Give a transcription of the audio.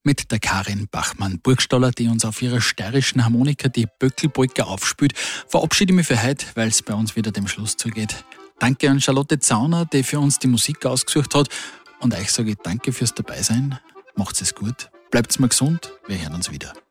mit der Karin Bachmann-Burgstaller, die uns auf ihrer steirischen Harmonika die Böckelpolka aufspielt, verabschiede ich mich für heute, weil es bei uns wieder dem Schluss zugeht. Danke an Charlotte Zauner, die für uns die Musik ausgesucht hat. Und euch sage ich danke fürs Dabeisein. Macht's es gut, bleibt's mal gesund, wir hören uns wieder.